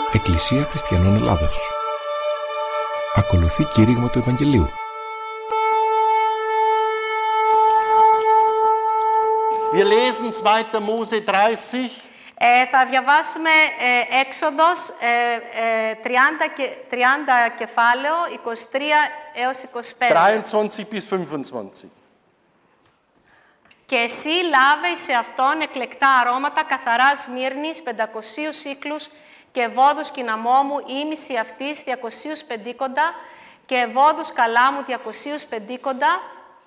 Εκκλησία Χριστιανών Ελλάδος. Ακολουθεί κήρυγμα του Ευαγγελίου. Wir lesen 2. Mose 30. Θα διαβάσουμε Έξοδος 30 κεφάλαιο, 23 έως 25. 23 bis 25. Και εσύ λάβε σε αυτόν εκλεκτά αρώματα καθαρά Σμύρνης 500 σύκλους και ευόδους κιναμόμου ήμιση αυτής 200 πεντίκοντα και ευόδους καλάμου 200 πεντίκοντα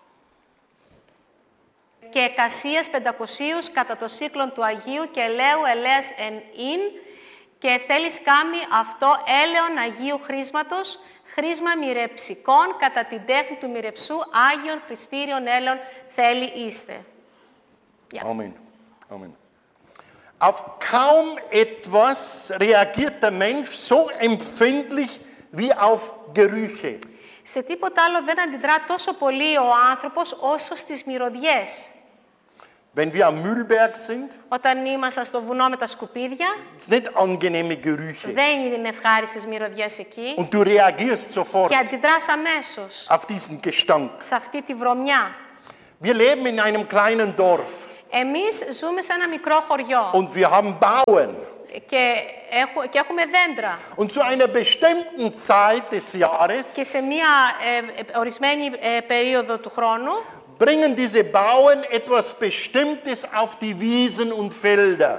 και εκασίας 500 κατά το σύκλον του Αγίου και ελαίου ελαίας εν ίν και θέλεις κάμει αυτό έλεον Αγίου χρήσματος, χρήσμα μοιρεψικών κατά την τέχνη του μοιρεψού Άγιον Χριστήριον έλεον θέλει είστε. Amen. Amen. Auf kaum etwas reagiert der Mensch so empfindlich wie auf Gerüche. Σε τίποτα άλλο δεν αντιδρά τόσο πολύ ο άνθρωπος όσο στις μυρωδιές. Wenn wir am Mühlberg sind, Όταν ήμασταν στο βουνό με τα σκουπίδια, ist nicht angenehme Gerüche. δεν είναι ευχάριστες μυρωδιές εκεί Und du reagierst sofort και αντιδράς αμέσως auf diesen Gestank. σε αυτή τη βρωμιά. Wir leben in einem kleinen Dorf Εμείς ζούμε σε ένα μικρό χωριό und wir haben Bauern. και έχουμε δέντρα. Und zu einer bestimmten Zeit des Jahres Και σε μία ορισμένη περίοδο του χρόνου bringen diese Bauern etwas Bestimmtes auf die Wiesen und Felder.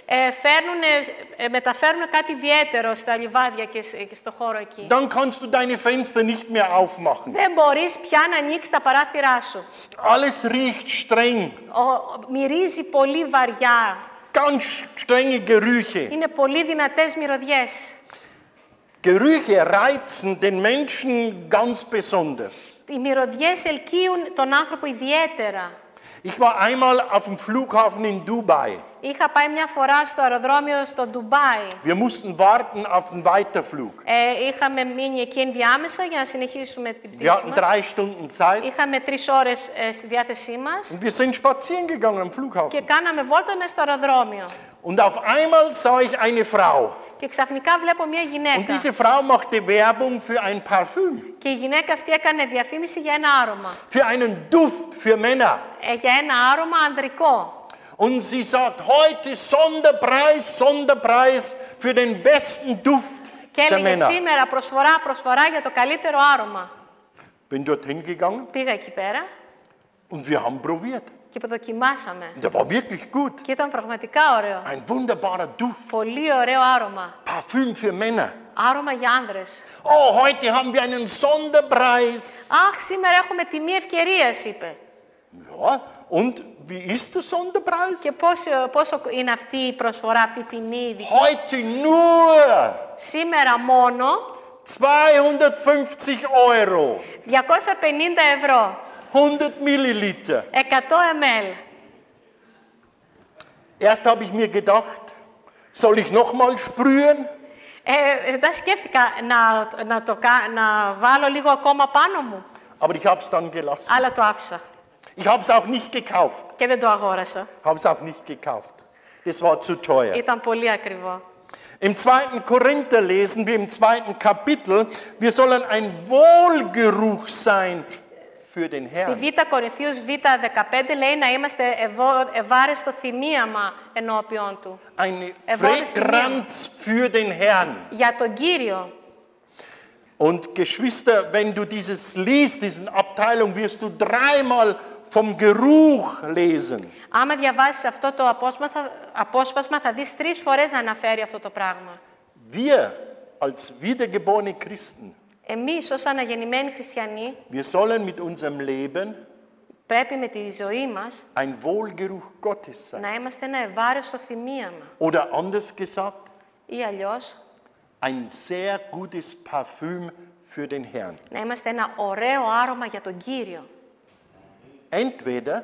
μεταφέρουν κάτι ιδιαίτερο στα λιβάδια και στο χώρο εκεί. Dann kannst du deine Fenster nicht mehr aufmachen. Δεν μπορείς πια να ανοίξεις τα παράθυρά σου. Alles riecht streng. Μυρίζει πολύ βαριά. Ganz strenge Gerüche. Είναι πολύ δυνατές μυρωδιές. Gerüche reizen den Menschen ganz besonders. Οι μυρωδιές ελκύουν τον άνθρωπο ιδιαίτερα. Ich war einmal auf dem Flughafen in Dubai. Είχα πάει μια φορά στο αεροδρόμιο στο Ντουμπάι. Wir mussten warten auf den Weiterflug. Είχαμε μείνει εκεί ενδιάμεσα για να συνεχίσουμε την Wir πτήση hatten μας. 3 Stunden Zeit Είχαμε 3 ώρες στη διάθεσή μας und wir sind spazieren gegangen am και Flughafen. κάναμε βόλτα μέσα στο αεροδρόμιο. Und auf einmal sah ich eine Frau. Και ξαφνικά βλέπω μια Und γυναίκα. diese Frau machte Werbung für ein Parfüm. Και η γυναίκα αυτή έκανε διαφήμιση για ένα άρωμα. Für einen Duft für Männer. Για ένα άρωμα ανδρικό. Und sie sagt, heute Sonderpreis für den besten Duft Και der έλεγε Männer. σήμερα προσφορά για το καλύτερο άρωμα. Bin dorthin gegangen Πήγα εκεί πέρα und wir haben probiert. και δοκιμάσαμε. Der war wirklich gut. Και ήταν πραγματικά ωραίο. Ein wunderbarer Duft. Πολύ ωραίο άρωμα. Parfüm für Männer. Άρωμα για άνδρες. Oh, heute haben wir einen Sonderpreis. Αχ, σήμερα έχουμε τιμή ευκαιρίας, είπε. Ja, und wie ist der Sonderpreis? Και πόσο είναι αυτή η προσφορά, αυτή η τιμή ειδική. Heute nur Σήμερα μόνο 250 Euro. 250 ευρώ. 100 Milliliter. 100 ml. Erst habe ich mir gedacht, soll ich noch mal sprühen? Δεν σκέφτηκα να βάλω λίγο ακόμα πάνω μου, Aber ich habe es dann gelassen. αλλά το άφησα Ich habe es auch nicht gekauft. και δεν το αγόρασα. Habe es auch nicht gekauft. Es war zu teuer. Ήταν πολύ ακριβό. Im 2. Korinther lesen wir im 2. Kapitel, wir sollen ein Wohlgeruch sein für den Στη Herrn. Β' Κορινθίους Β' 15 λέει να είμαστε ευάρεστο θυμίαμα ενώπιον του. Eine Erwartest du Fragrance für den Herrn. Για τον Κύριο. Und Geschwister, wenn du dieses liest, diesen Abteilung, wirst du 3-mal vom Geruch lesen. Άμα διαβάσεις αυτό το απόσπασμα θα δεις 3 φορές να αναφέρει αυτό το πράγμα. Wir als wiedergeborene Christen, Εμείς ως αναγεννημένοι χριστιανοί wir sollen mit unserem Leben πρέπει με τη ζωή μας ein Wohlgeruch Gottes sein. να είμαστε ένα ευάρεστο θυμίαμα. Oder anders gesagt, Ή αλλιώς ein sehr gutes Parfüm für den Herrn. να είμαστε ένα ωραίο άρωμα για τον Κύριο. Entweder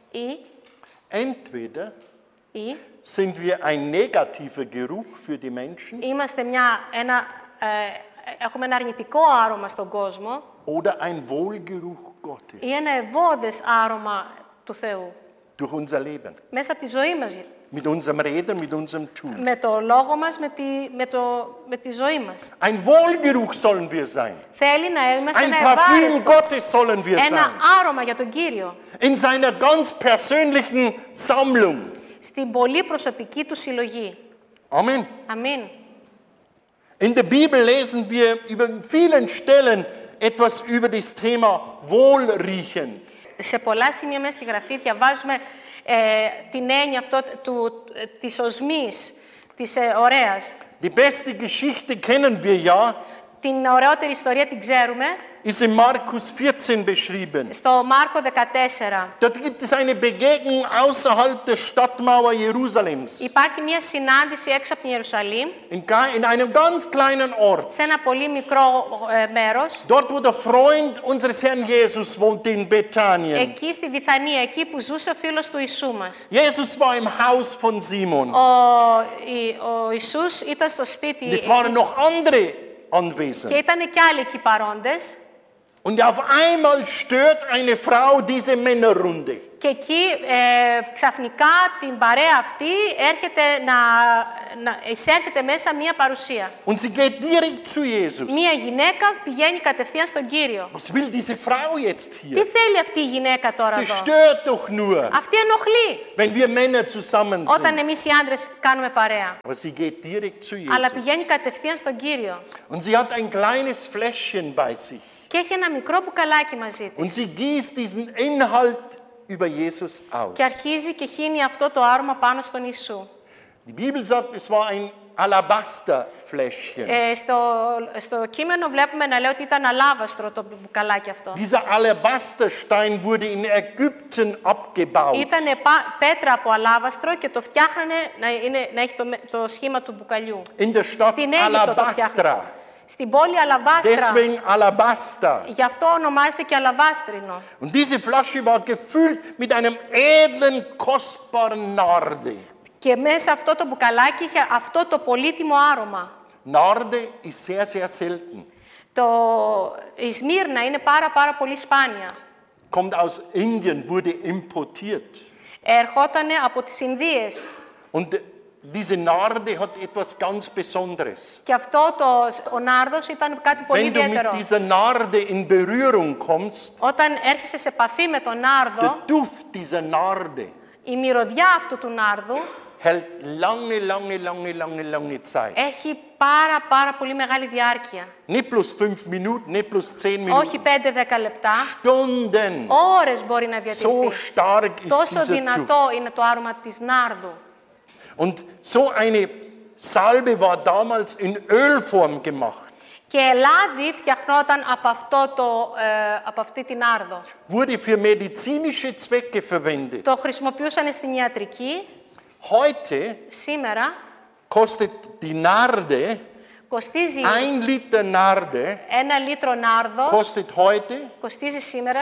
Ή sind wir ein negativer Geruch für die Menschen είμαστε έχουμε ένα αρνητικό άρωμα στον κόσμο oder ein Wohlgeruch Gottes ή ένα ευώδες άρωμα του Θεού durch unser Leben. μέσα από τη ζωή μας Mit unserem Reden, mit unserem Tun. Με το λόγο μας, με τη ζωή μας. Ein Wohlgeruch sollen wir sein. Θέλει να είμαστε Ein ένα Parfüm ευάρεστο, Gottes sollen wir ένα sein. άρωμα για τον Κύριο. In seiner ganz persönlichen Sammlung. Στην πολύ προσωπική του συλλογή. Amen. Αμήν. In der Bibel lesen wir über vielen Stellen etwas über das Thema Wohlriechen. Σε πολλά σημεία μέσα στη Γραφή διαβάζουμε την έννοια αυτό της οσμής, της ωραίας. Die beste Geschichte kennen wir ja, Την ωραιότερη ιστορία την ξέρουμε. ist in Markus 14 beschrieben. Στο Μάρκο 14 Dort gibt es eine Begegnung außerhalb der Stadtmauer Jerusalems. υπάρχει μια συνάντηση έξω από την Ιερουσαλήμ, In einem ganz kleinen Ort. σε ένα πολύ μικρό μέρος, Dort, wo der Freund unseres Herrn Jesus wohnte, in Bethanien. εκεί στη Βιθανία, εκεί που ζούσε ο φίλος του Ιησού μας. Jesus war im Haus von Simon. Ο Ιησούς ήταν στο σπίτι Es waren noch andere anwesend. και ήταν και άλλοι εκεί παρόντες. Und auf einmal stört eine Frau diese Männerrunde. Και εκεί ξαφνικά την παρέα αυτή εισέρχεται μέσα μία παρουσία. Und sie geht direkt zu Jesus. Μία γυναίκα πηγαίνει κατευθείαν στον Κύριο. Was will diese Frau jetzt Τι hier? θέλει αυτή η γυναίκα τώρα Das εδώ? stört doch nur, Αυτή ενοχλεί wenn wir Männer zusammen όταν sind. εμείς οι άντρες κάνουμε παρέα. Aber sie geht direkt zu Αλλά Jesus. πηγαίνει κατευθείαν στον Κύριο. Und sie hat ein kleines Fläschchen bei sich. Και έχει ένα μικρό μπουκαλάκι μαζί της. Und sie gießt diesen Inhalt über Jesus aus. Και αρχίζει και χύνει αυτό το άρωμα πάνω στον Ιησού. Die Bibel sagt, es war ein Alabasterfläschchen. Στο κείμενο βλέπουμε να λέει ότι ήταν αλάβαστρο το μπουκαλάκι αυτό. Dieser Alabasterstein wurde in Ägypten abgebaut. Ήταν πέτρα από αλάβαστρο και το φτιάχνανε να έχει το σχήμα του μπουκαλιού. In der Stadt Στην Αίγυπτο το Alabastra. φτιάχνανε. Στην πόλη Αλαβάστρα. Deswegen Alabaster. Γι' αυτό ονομάζεται και αλαβάστρινο. Und diese Flasche war gefüllt mit einem edlen, kostbaren Narde. Και μέσα αυτό το μπουκαλάκι είχε αυτό το πολύτιμο άρωμα. Narde ist sehr, sehr selten. Η Σμύρνα είναι πάρα πολύ σπάνια. Kommt aus Indien, wurde importiert. Ερχότανε από τις Ινδίες. Und diese Narde hat etwas ganz Besonderes. Και αυτό ο νάρδος ήταν κάτι πολύ Wenn du mit ιδιαίτερο. dieser Narde in Berührung kommst, Όταν έρχεσαι σε επαφή με τον νάρδο, der Duft dieser Narde η μυρωδιά αυτού του νάρδου hält lange Zeit. έχει πάρα πολύ μεγάλη διάρκεια. Nicht bloß 5 Minuten, nicht bloß 10 Minuten. Όχι 5-10 λεπτά, Stunden. ώρες μπορεί να So διατηρηθεί. stark ist Τόσο dieser Duft. δυνατό είναι το άρωμα της νάρδου. Und so eine Salbe war damals in Ölform gemacht. Και λάδι φτιαχνόταν από αυτή την νάρδο. Wurde für medizinische Zwecke verwendet. Το χρησιμοποιούσαν στην ιατρική. Heute Σήμερα kostet die Narde, κοστίζει 1 Liter Narde, 1 λίτρο νάρδο, kostet heute κοστίζει σήμερα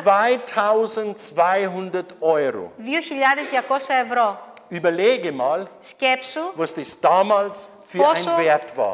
2.200 Euro. 2.200 ευρώ. Überlege mal, Σκέψου was das damals für Πόσο, ein Wert war.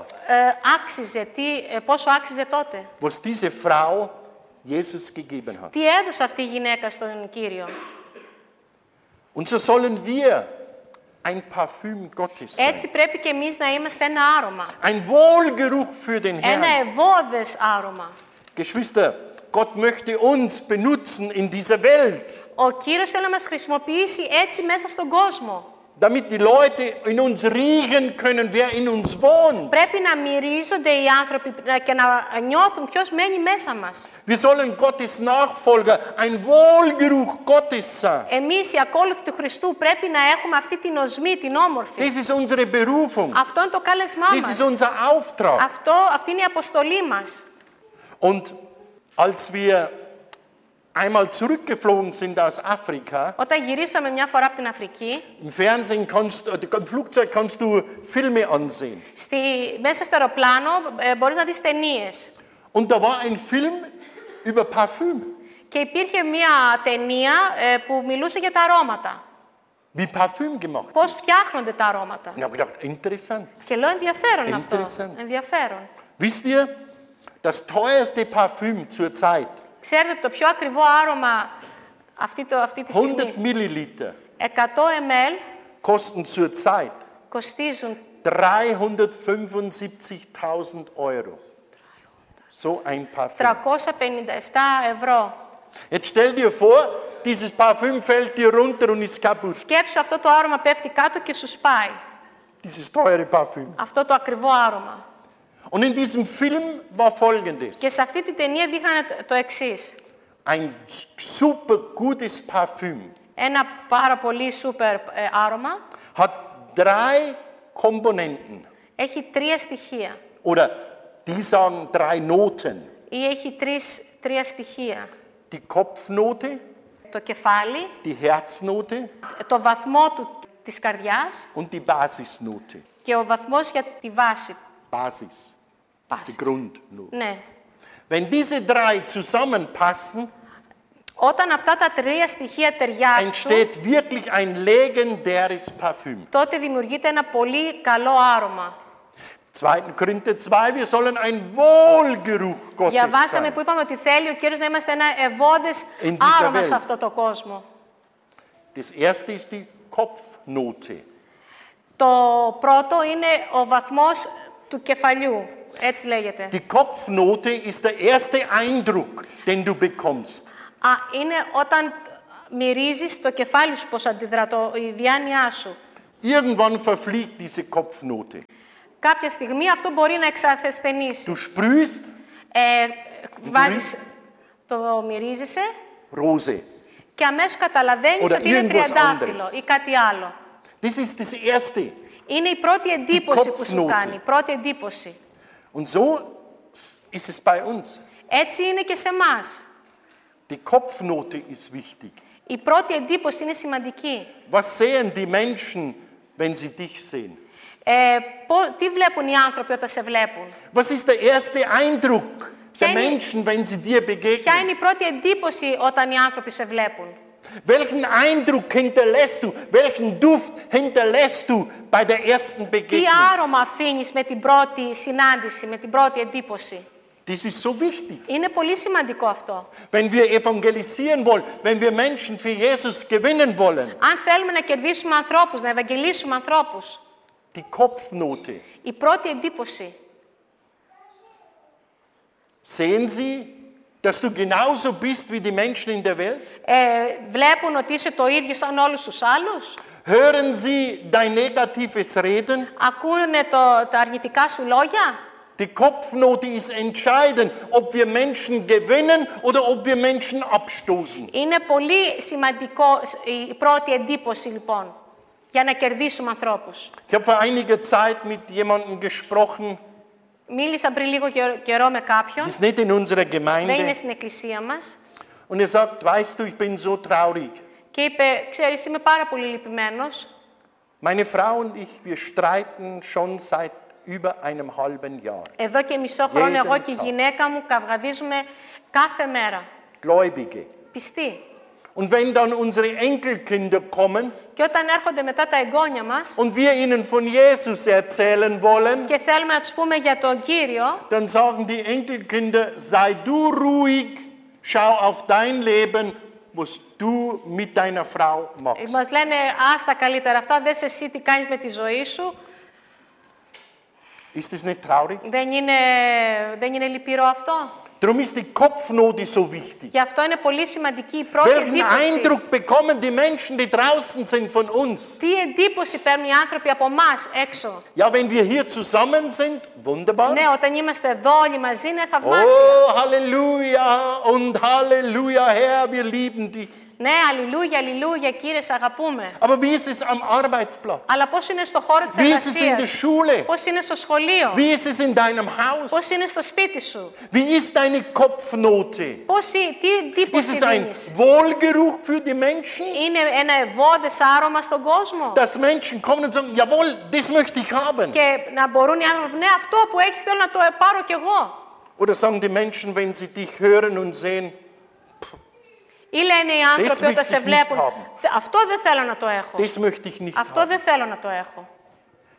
πόσο άξιζε τότε. Was diese Frau Jesus gegeben hat. Τι έδωσε αυτή η γυναίκα στον Κύριο. Und so sollen wir ein Parfüm Gottes sein. Έτσι πρέπει και εμείς να είμαστε ένα άρωμα. Ein Wohlgeruch für den Ένα Herrn. ευώδες άρωμα. Geschwister, Gott möchte uns benutzen in dieser Welt, Ο Κύριος θέλει να μας χρησιμοποιήσει έτσι μέσα στον κόσμο. damit die Leute in uns riechen können, wer in uns wohnt. Πρέπει να μυρίζονται οι άνθρωποι και να νιώθουν ποιος μένει μέσα μας. Wir sollen Gottes Nachfolger, ein Wohlgeruch Gottes sein. Εμείς οι ακόλουθοι του Χριστού πρέπει να έχουμε αυτή την οσμή, την όμορφη. Das ist unsere Berufung. Αυτό είναι το κάλεσμά Das ist μας. unser Auftrag. Αυτή είναι η αποστολή μας. Und als wir einmal zurückgeflogen sind aus Afrika, Όταν γυρίσαμε μια φορά από την Αφρική, im Fernsehen im Flugzeug kannst du Filme ansehen. μέσα στο αεροπλάνο μπορείς να δεις ταινίες. Und da war ein Film über Parfüm. Και υπήρχε μια ταινία που μιλούσε για τα αρώματα. Wie Parfüm gemacht. Πώς φτιάχνονται τα αρώματα. Und ich habe gedacht, interessant. Και λέω ενδιαφέρον αυτό. Interessant. Ενδιαφέρον. Wisst ihr, das teuerste Parfüm zur Zeit, Ξέρετε το πιο ακριβό άρωμα αυτή τη 100 στιγμή, Milliliter, 100 ml kosten zurzeit κοστίζουν 375.000 Euro. So ein Parfüm. 357 ευρώ. Jetzt stell dir vor, dieses Parfüm fällt dir runter und ist kaputt. Σκέψου αυτό το άρωμα πέφτει κάτω και σου σπάει. Dieses teure Parfüm. Αυτό το ακριβό άρωμα. Und in diesem Film war Folgendes. Και σε αυτή την ταινία δείχνανε το εξής. Ein super gutes Parfüm Ένα πάρα πολύ σούπερ άρωμα hat 3 Komponenten. έχει 3 στοιχεία Oder die sagen 3 Noten. ή έχει 3 στοιχεία. Die Kopfnote, Το κεφάλι, die Herznote το βαθμό της καρδιάς und die Basisnote. και ο βαθμός για τη βάση. Basis, die Βάσης. Grundnote. Ναι. Wenn diese 3 zusammenpassen, Όταν αυτά τα 3 στοιχεία ταιριάξουν, entsteht wirklich ein legendäres Parfüm. τότε δημιουργείται ένα πολύ καλό άρωμα. 2. Korinther 2, wir sollen ein Wohlgeruch Gottes Διαβάσαμε sein. που είπαμε ότι θέλει ο Κύριος να είμαστε ένα ευώδες In dieser άρωμα Welt. σε αυτό το κόσμο. Das erste ist die Kopfnote. Το πρώτο είναι ο βαθμός του κεφαλιού, έτσι λέγεται. Die Kopfnote ist der erste Eindruck, den du bekommst. Είναι όταν μυρίζεις το κεφάλι σου πώς αντιδρά η διάνοιά σου. Irgendwann verfliegt diese Kopfnote. Κάποια στιγμή αυτό μπορεί να εξαθεσθενήσει. Du sprühst Βάζεις, το μυρίζεσαι Rose. και αμέσως καταλαβαίνεις Oder ότι είναι irgendwas τριαντάφυλλο anderes. ή κάτι άλλο. Das ist das Erste. Είναι η πρώτη εντύπωση που σου Kopfnote. κάνει, η πρώτη εντύπωση. Und so ist es bei uns. Έτσι είναι και σε εμάς. Die Kopfnote ist wichtig. Η πρώτη εντύπωση είναι σημαντική. Was sehen die Menschen, wenn sie dich sehen? Τι βλέπουν οι άνθρωποι όταν σε βλέπουν? Was ist der erste Eindruck der είναι- Menschen, wenn sie dir Ποια begegnen? είναι η πρώτη εντύπωση όταν οι άνθρωποι σε βλέπουν? Welchen Eindruck hinterlässt du? Welchen Duft hinterlässt du bei der ersten Τι Begegnung? άρωμα αφήνεις με την πρώτη συνάντηση, με την πρώτη εντύπωση? Das ist so wichtig. Είναι πολύ σημαντικό αυτό. Wenn wir evangelisieren wollen, wenn wir Menschen für Jesus gewinnen wollen, Αν θέλουμε να κερδίσουμε ανθρώπους, να ευαγγελίσουμε ανθρώπους, die Kopfnote. η πρώτη εντύπωση. Sehen Sie, dass du genauso bist wie die Menschen in der Welt? Βλέπουν ότι είσαι το ίδιο σαν όλους τους άλλους. Hören Sie dein negatives Reden? Ακούνε τα αρνητικά σου λόγια. Die Kopfnote ist entscheidend, ob wir Menschen gewinnen oder ob wir Menschen abstoßen. Είναι πολύ σημαντικό η πρώτη εντύπωση λοιπόν, για να κερδίσουμε ανθρώπους. Ich habe vor einiger Zeit mit jemandem gesprochen, Μίλησα πριν λίγο καιρό με κάποιον, das ist nicht in unserer δεν είναι Gemeinde, στην εκκλησία μας, und er sagt, weißt du, ich bin so traurig. και είπε, ξέρεις, είμαι πάρα πολύ λυπημένος. Meine Frau und ich, wir streiten schon seit über einem halben Jahr. Εδώ και μισό χρόνο Jeden εγώ και η Tag. γυναίκα μου καυγαδίζουμε κάθε μέρα. Gläubige. Πιστοί. Und wenn dann unsere Enkelkinder kommen Και όταν έρχονται μετά τα εγγόνια μας und wir ihnen von Jesus erzählen wollen, και θέλουμε να τους πούμε για τον Κύριο, dann sagen die Enkelkinder, sei du ruhig, schau auf dein Leben, was du mit deiner Frau machst. μας λένε άστα καλύτερα αυτά, δες εσύ τι κάνεις με τη ζωή σου. Ist das nicht traurig? Δεν είναι λυπηρό αυτό? Darum ist die Kopfnote so wichtig. Γι' αυτό είναι πολύ σημαντική η πρώτη Welchen εντύπωση. Eindruck bekommen die Menschen, die draußen sind, von uns? Τι εντύπωση παίρνουν οι άνθρωποι από εμάς έξω? Ja, wenn wir hier zusammen sind, wunderbar. Ναι, όταν είμαστε εδώ όλοι μαζί είναι θαυμάσια. Oh, Halleluja und Halleluja, Herr, wir lieben dich. Ναι, αλληλούια, αλληλούια, Κύριε, σε αγαπούμε. Aber wie ist es am Arbeitsplatz? Αλλά πώς είναι στο χώρο της Wie ist es in der εργασίας? Schule? Πώς είναι στο σχολείο? Wie ist es in deinem Haus? Πώς είναι στο σπίτι σου? Wie ist deine Kopfnote? Τι Ist εντύπωση es ein δίνεις? Wohlgeruch für die Menschen? Είναι ένα ευώδες άρωμα στον κόσμο? Dass Menschen kommen und sagen, jawohl, das möchte ich haben. Και να μπορούν οι άνθρωποι, ναι, αυτό που έχεις θέλω να το πάρω κι εγώ. Oder sagen die Menschen, wenn sie dich hören und sehen, Ή λένε οι άνθρωποι möchte όταν σε ich nicht βλέπουν, haben. αυτό δεν θέλω να το έχω. das möchte ich nicht Αυτό haben. δεν θέλω να το έχω.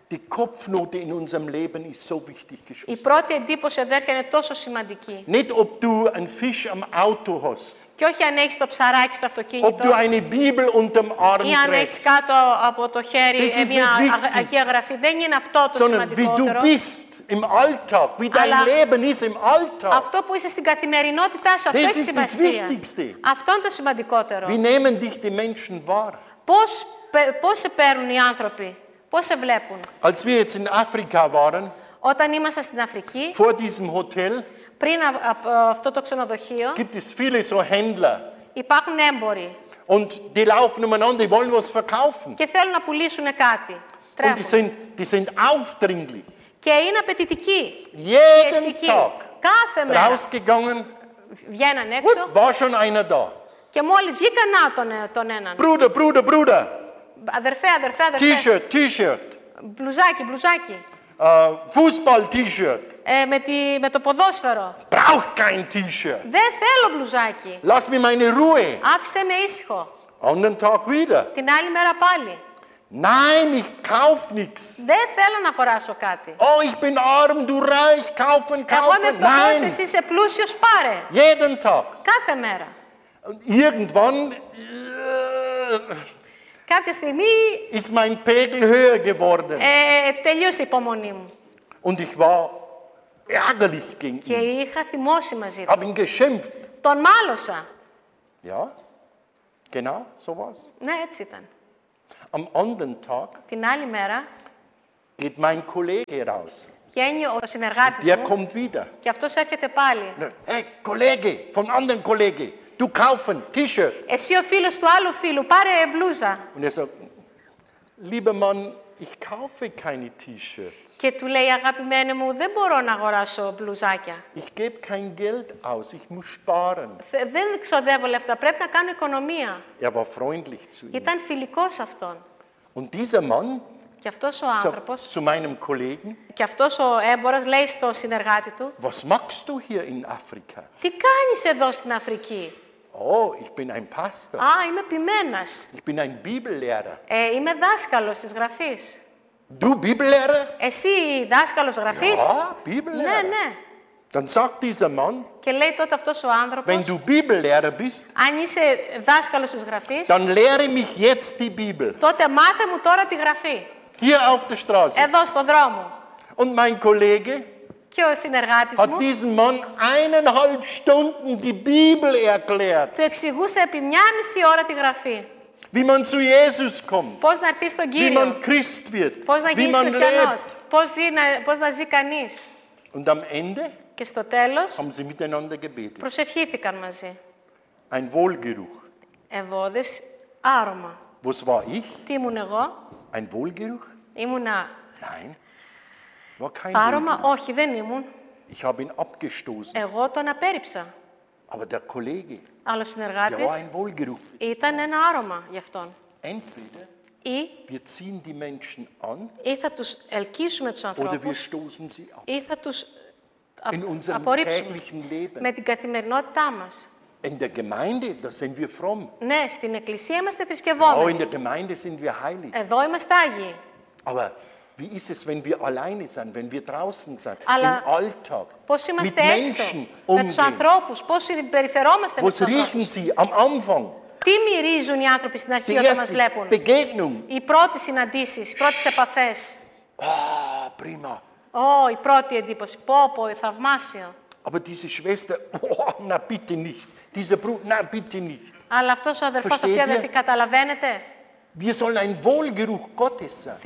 Die Kopfnote in unserem Leben ist so wichtig, Η Geschwister. πρώτη εντύπωση, αδέρφια, είναι τόσο σημαντική. Nicht, ob du einen Fisch am Auto hast, Και όχι αν έχεις το ψαράκι στο ob αυτοκίνητο du eine Bibel unterm Arm ή αν έχεις trägst, κάτω από το χέρι Das ist μια nicht wichtig. Αγία Γραφή. Δεν είναι αυτό το sondern wie du σημαντικότερο. bist im Alltag, wie dein Αλλά Leben ist im Alltag. Αυτό που είσαι στην καθημερινότητά σου, αυτό Das έχει ist das σημασία. Wichtigste. Αυτό είναι το σημαντικότερο. Wie nehmen dich die Menschen wahr? Πώς σε παίρνουν οι άνθρωποι, πώς σε βλέπουν. Als wir jetzt in Afrika waren, Όταν ήμασταν στην Αφρική, vor diesem Hotel, πριν από αυτό το ξενοδοχείο, gibt es viele so Händler. υπάρχουν έμποροι Und die laufen umeinander, die wollen was verkaufen. και θέλουν να πουλήσουν κάτι. Und Τρέχουν. die sind aufdringlich. Και είναι απαιτητικοί. Jeden πιεστικοί. Tag Κάθε μέρα rausgegangen, βγαίναν έξω war schon einer da. και μόλις βγήκαν τον έναν. Bruder, Αδερφέ. T-Shirt, T-Shirt, Μπλουζάκι. Fußball-T-Shirt. Με το ποδόσφαιρο. Braucht kein T-Shirt. Δεν θέλω μπλουζάκι. Lass mir meine Ruhe. Άφησε με ήσυχο. Anderen Tag wieder. Την άλλη μέρα πάλι. Nein, ich kauf nichts. Δεν θέλω να αγοράσω κάτι. Oh, ich bin arm, du reich, kaufen. Εγώ είμαι φτωχός, Nein, εσύ είσαι πλούσιος, πάρε. jeden Tag. Κάθε μέρα. Und irgendwann Κάποια στιγμή ist mein Pegel höher geworden. τελείωσε η υπομονή μου. Und ich war ärgerlich gegen Και ihn. είχα θυμώσει μαζί του. Habe ihn geschimpft. Τον μάλωσα. Ja, genau, so war's. Ναι, έτσι ήταν. Am anderen Tag Την άλλη μέρα geht mein Kollege raus. βγαίνει ο συνεργάτης Der μου kommt wieder. και αυτός έρχεται πάλι. Hey, Kollege, von anderen Kollege, du kaufen, T-Shirt. Εσύ ο φίλος του άλλου φίλου, πάρε μπλούζα. Und er sagt, lieber Mann, ich kaufe keine T-Shirts. Και του λέει, αγαπημένε μου, δεν μπορώ να αγοράσω μπλουζάκια. Ich gebe kein Geld aus, ich muss sparen. Δεν ξοδεύω λεφτά, πρέπει να κάνω οικονομία. Er war freundlich zu ihm. Ήταν φιλικός αυτόν. Und dieser Mann Και αυτός ο sagt άνθρωπος, zu meinem Kollegen, και αυτός ο έμπορος λέει στο συνεργάτη του, was machst du hier in Afrika? τι κάνεις εδώ στην Αφρική? Oh, ich bin ein Pastor. Α, είμαι ποιμένας. Ich bin ein Bibellehrer. Είμαι δάσκαλος της γραφής. Du Bibellehrer? Εσύ δάσκαλος γραφής? Ja, Bibellehrer. Ναι. Dann sagt dieser Mann, Και λέει τότε αυτός ο wenn άνθρωπος, du Bibellehrer bist, αν είσαι δάσκαλος της γραφής, dann lehre mich jetzt die Bibel. τότε μάθε μου τώρα τη γραφή. Hier auf der Straße. Εδώ στον δρόμο. Und mein Kollege Και ο συνεργάτης hat μου diesem Mann 1,5 Stunden die Bibel erklärt, του εξηγούσε επί 1,5 ώρα τη γραφή. wie man zu Jesus kommt, Πώς να έρθει στον wie Κύριο, man Christ wird, πώς να wie γίνεις man χριστιανός, lebt. πώς να ζει κανείς. Und am Ende Και στο τέλος haben sie miteinander gebetet. προσευχήθηκαν μαζί. Ein Wohlgeruch. Ευώδες, άρωμα. Was war ich? Τι ήμουν εγώ? Ein Wohlgeruch? Ήμουνα Nein, war kein άρωμα? Wohlgeruch. Όχι, δεν ήμουν. Ich habe ihn abgestoßen. Εγώ τον απέρριψα. Aber der Kollege, Αλλά ο der συνεργάτης war ein Wohlgeruch. ήταν ένα άρωμα για αυτόν. Entweder Ή, wir ziehen die Menschen an ή θα τους ελκύσουμε τους oder wir ανθρώπους stoßen sie ab. ή θα τους In unserem απορρίψουμε täglichen Leben. με την καθημερινότητά μας. In der Gemeinde, da sind wir fromm. Ναι, στην εκκλησία είμαστε Oh, in θρησκευόμενοι. der Gemeinde sind wir heilig. Εδώ είμαστε Άγιοι. Aber wie ist es, wenn wir alleine sind, wenn wir draußen sind, Αλλά im Alltag, πώς mit είμαστε έξω Menschen με τους umgehen? ανθρώπους, πώς συμπεριφερόμαστε με Was τους ανθρώπους. riechen sie am Anfang? Τι μυρίζουν οι άνθρωποι στην αρχή Die όταν μας erste βλέπουν. Begegnung. Οι πρώτες συναντήσεις, οι πρώτες επαφές. Ah, prima. Η πρώτη εντύπωση. Πω, θαυμάσιο. Aber diese Schwester, oh, na bitte nicht. Dieser Bruder, na bitte nicht. Αλλά αυτός ο αδερφός, αυτή η Versteht ihr? αδερφή, καταλαβαίνετε. Wir sollen ein Wohlgeruch Gottes sein.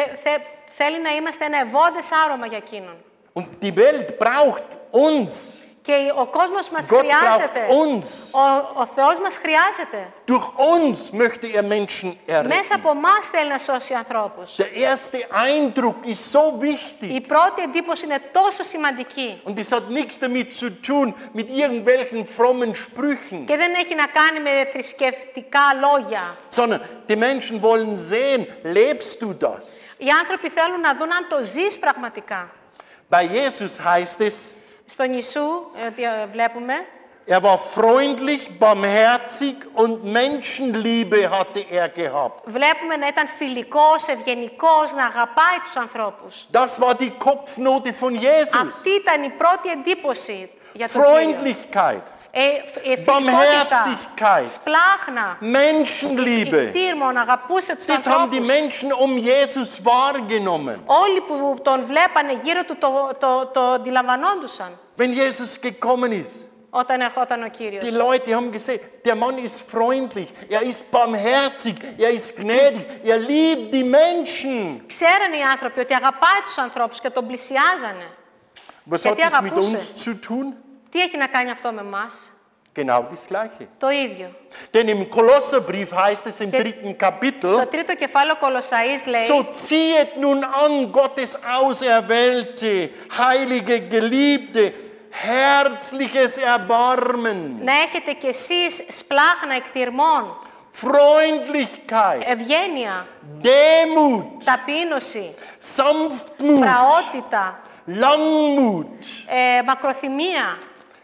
Θέλει να είμαστε ένα ευώδες άρωμα για εκείνον. Und die Welt braucht uns. Και ο κόσμος μας Gott χρειάζεται. braucht uns. Ο Θεός μας χρειάζεται. Durch uns möchte er Menschen Μέσα erretten. από εμάς θέλει να σώσει ανθρώπους. Der erste Eindruck ist so wichtig. Η πρώτη εντύπωση είναι τόσο σημαντική. Und es hat nichts damit zu tun, mit irgendwelchen frommen Sprüchen, Και δεν έχει να κάνει με θρησκευτικά λόγια. sondern die Menschen wollen sehen, lebst du das? Οι άνθρωποι θέλουν να δουν αν το ζεις πραγματικά. Bei Jesus heißt es, Στον Ιησού βλέπουμε, Er war freundlich, barmherzig und Menschenliebe hatte er gehabt. Βλέπουμε να ήταν φιλικός, ευγενικός, να αγαπάει τους ανθρώπους. Das war die Kopfnote von Jesus. Αυτή ήταν η πρώτη εντύπωση για τον Κύριο. Freundlichkeit, Φιλικότητα, Barmherzigkeit, σπλάχνα, Menschenliebe. εκτήρμον, αγαπούσε τους Das haben die ανθρώπους. Menschen um Jesus wahrgenommen. Όλοι που τον βλέπανε γύρω του το αντιλαμβανόντουσαν Wenn Jesus gekommen ist, όταν ερχόταν ο Κύριος. die Leute haben gesehen, der Mann ist freundlich, er ist barmherzig, er ist gnädig, er liebt die Menschen. Ξέρανε οι άνθρωποι ότι αγαπάει τους ανθρώπους και τον πλησιάζανε. Was hat Γιατί das mit αγαπούσε. uns zu tun? Τι έχει να κάνει αυτό με εμάς? Genau das Gleiche. Το ίδιο. Denn im Kolosserbrief heißt es im 3. Kapitel, Στο τρίτο κεφάλαιο Κολοσσαής λέει so ziehet nun an Gottes auserwählte, heilige, geliebte, herzliches Erbarmen, να έχετε κι εσείς σπλάχνα εκτιρμών, Freundlichkeit, ευγένεια, Demut, ταπείνωση, Sanftmut, πραότητα, Langmut. μακροθυμία.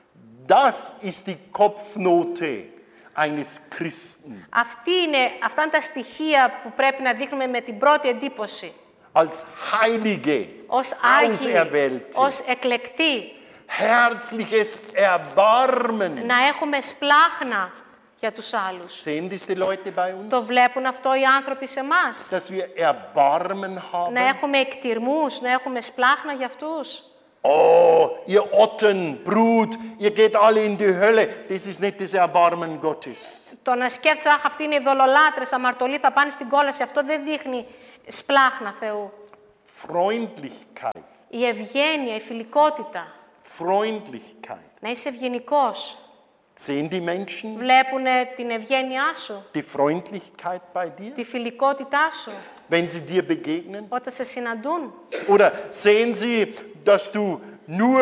Das ist die Kopfnote eines Christen. Αυτά είναι τα στοιχεία που πρέπει να δείχνουμε με την πρώτη εντύπωση. Als Heilige, Ως Άγιοι, Auserwählte, ως εκλεκτοί, herzliches Erbarmen. να έχουμε σπλάχνα για τους άλλους. Sehen das die Leute bei uns? Το βλέπουν αυτό οι άνθρωποι σε εμάς. Dass wir Erbarmen haben? Να έχουμε εκτιρμούς, να έχουμε σπλάχνα για αυτούς. Oh, ihr Otten, Brut, ihr geht alle in die Hölle. Das ist nicht das Erbarmen Gottes. Το να σκέφτεσαι, αχ, αυτοί είναι οι δολολάτρες, αμαρτωλοί, θα πάνε στην κόλαση. Αυτό δεν δείχνει σπλάχνα Θεού. Freundlichkeit, Η ευγένεια, η φιλικότητα. Freundlichkeit. Να είσαι ευγενικός. Sehen die Menschen Βλέπουν την ευγένειά σου, die Freundlichkeit bei dir, τη φιλικότητά σου, wenn sie dir begegnen? όταν σε συναντούν. Oder sehen sie, dass du nur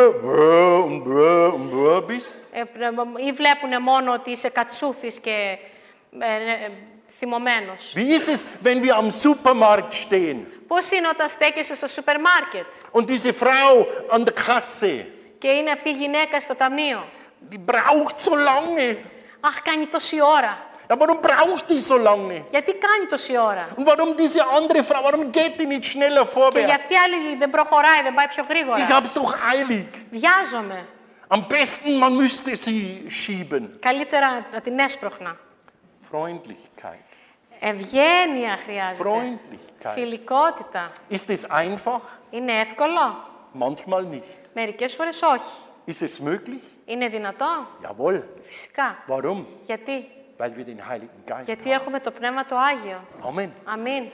und bist? Ή βλέπουν μόνο ότι είσαι κατσούφης και θυμωμένος. Wie ist es, wenn wir am Supermarkt stehen Πώς είναι όταν στέκεσαι στο σούπερ μάρκετ und diese Frau an der Kasse, και είναι αυτή η γυναίκα στο ταμείο. die braucht so lange. Αχ, κάνει τόση ώρα. Ja, warum braucht die so lange? Γιατί κάνει τόση ώρα? Und warum diese andere Frau, warum geht die nicht schneller Και vorwärts? για αυτή άλλη δεν προχωράει, δεν πάει πιο Ich γρήγορα. hab's doch eilig. Βιάζομαι. Am besten, man müsste sie schieben. Καλύτερα να την έσπρωχνα. Freundlichkeit. Ευγένεια χρειάζεται. Freundlichkeit. Φιλικότητα. Ist es einfach? Είναι εύκολο? Manchmal nicht. Μερικές φορές όχι. Ist es möglich? Είναι δυνατό? Jawohl. Φυσικά. Warum? Γιατί? Weil wir den Heiligen Geist Γιατί haben. έχουμε το Πνεύμα το Άγιο. Amen. Αμήν.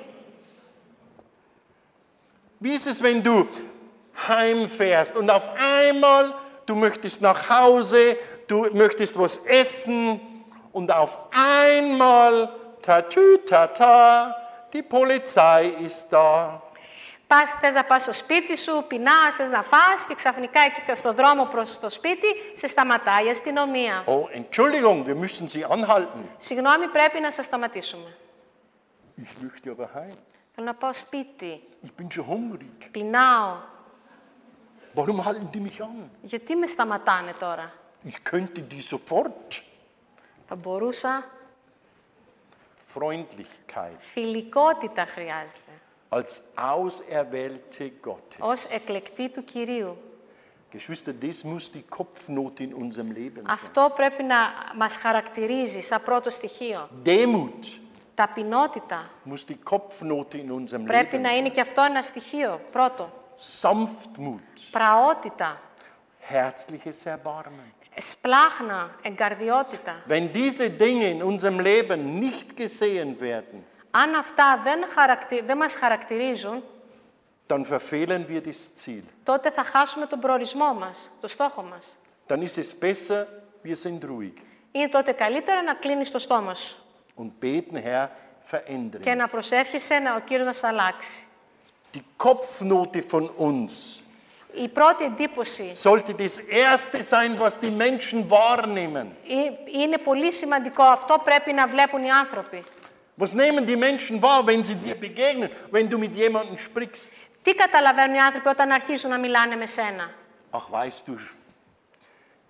Wie ist es, wenn du heimfährst und auf einmal du möchtest nach Hause, du möchtest was essen und auf einmal, tatütata, die Polizei ist da. Θες να πας στο σπίτι σου, πεινάς, θες να φας και ξαφνικά εκεί στο δρόμο προς το σπίτι σε σταματάει η αστυνομία. Oh, Entschuldigung, wir müssen Sie anhalten. Συγγνώμη, πρέπει να σας σταματήσουμε. Ich möchte aber heim. Θέλω να πάω σπίτι. Ich bin schon hungrig. Πεινάω. Warum halten die mich an? Γιατί με σταματάνε τώρα? Ich könnte die sofort. Θα μπορούσα. Freundlichkeit Φιλικότητα χρειάζεται. als Auserwählte Gottes. Ως εκλεκτή του Κυρίου. Geschwister, das muss die Kopfnote in unserem Leben sein. Αυτό πρέπει να μας χαρακτηρίζει σαν πρώτο στοιχείο. Demut Ταπεινότητα. muss die Kopfnote in unserem Πρέπει Leben να είναι και αυτό ένα στοιχείο. Πρώτο. Sanftmut, Πραότητα. herzliches Erbarmen. Σπλάχνα. Εγκαρδιότητα. Wenn diese Dinge in unserem Leben nicht gesehen werden, Αν αυτά δεν μας χαρακτηρίζουν, dann verfehlen wir das Ziel. τότε θα χάσουμε τον προορισμό μας, το στόχο μας. Dann ist es besser, wir sind ruhig Είναι τότε καλύτερα να κλείνεις το στόμα σου und beten, Herr, verändere και mich. να προσεύχεσαι ο Κύριος να σε αλλάξει. Die Kopfnote von uns Η πρώτη εντύπωση sollte das Erste sein, was die Menschen wahrnehmen. είναι πολύ σημαντικό. Αυτό πρέπει να βλέπουν οι άνθρωποι. Was nehmen die Menschen wahr, wenn sie dir begegnen, wenn du mit jemandem sprichst? Τι καταλαβαίνουν οι άνθρωποι όταν αρχίζουν να μιλάνε με σένα? Ach, weißt du,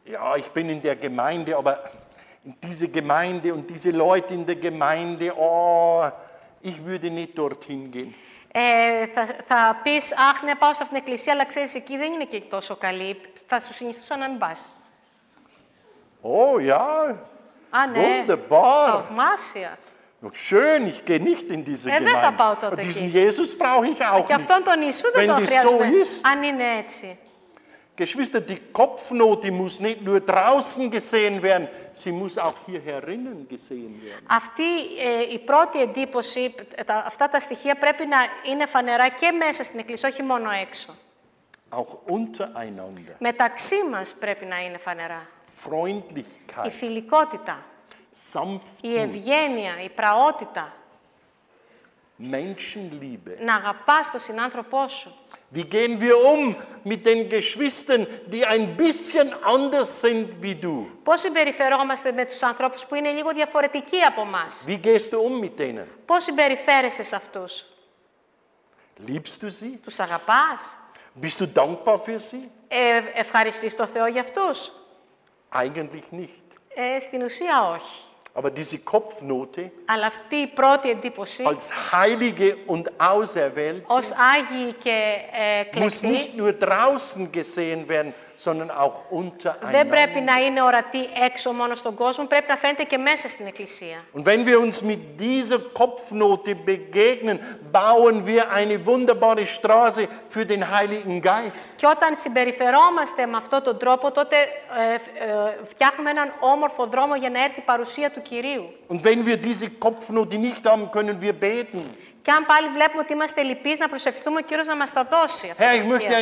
ja, ich bin in der Gemeinde, aber in diese Gemeinde und diese Leute in der Gemeinde, oh, ich würde nicht dorthin gehen. Θα πεις, αχ, ναι, πάω σε αυτήν την εκκλησία, αλλά ξέρεις, εκεί δεν είναι και τόσο καλή. Θα σου συνιστούσα να μην πας. Oh ja, Α, ναι, wunderbar. θαυμάσια. Schön, ich gehe nicht in diese δεν θα πάω Gemeinde. τότε Und diesen εκεί. Jesus brauche ich auch Και nicht. αυτόν τον Ιησού δεν Wenn τον das χρειάζομαι, so ist. αν είναι έτσι. Geschwister, die Kopfnote muss nicht nur draußen gesehen werden, sie muss auch hier herinnen gesehen werden. Αυτή η πρώτη εντύπωση, αυτά τα στοιχεία πρέπει να είναι φανερά και μέσα στην εκκλησία, όχι μόνο έξω. Auch untereinander. Μεταξύ μας πρέπει να είναι φανερά. Η Freundlichkeit, φιλικότητα, η Sanftmut, ευγένεια, η πραότητα, Menschenliebe. να αγαπάς τον συνάνθρωπό σου. Wie gehen wir mit den Geschwistern, die ein bisschen anders sind wie du? Πώς συμπεριφερόμαστε με τους ανθρώπους που είναι λίγο διαφορετικοί από μας. Wie gehst du mit denen? Πώς συμπεριφέρεσαι σε αυτούς. Liebst du sie? Τους αγαπάς. Bist du dankbar für sie? Ευχαριστείς τον Θεό για αυτούς. Eigentlich nicht. Στην ουσία όχι. Aber diese Kopfnote Αλλά αυτή η πρώτη εντύπωση, als Heilige und Auserwählte ως Άγιοι και muss εκλεκτοί, nicht nur draußen gesehen werden, sondern auch δεν πρέπει untereinander. να είναι ορατή έξω μόνο στον κόσμο, πρέπει να φαίνεται και μέσα στην Εκκλησία. Und wenn wir uns mit dieser Kopfnote begegnen, bauen wir eine wunderbare Straße für den Heiligen Geist. Και όταν συμπεριφερόμαστε με αυτόν τον τρόπο, τότε φτιάχνουμε έναν όμορφο δρόμο για να έρθει η παρουσία του Κυρίου. Und wenn wir diese Kopfnote nicht haben, können wir beten. Και αν πάλι βλέπουμε ότι είμαστε λυπείς, να προσευχηθούμε ο Κύριος να μας τα δώσει αυτά Herr, τα ich möchte στοιχεία.